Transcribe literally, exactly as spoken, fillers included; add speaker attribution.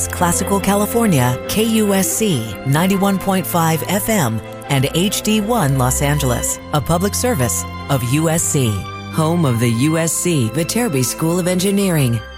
Speaker 1: Angeles, Classical California, K U S C ninety-one point five F M, and H D one Los Angeles, a public service of U S C, home of the U S C Viterbi School of Engineering.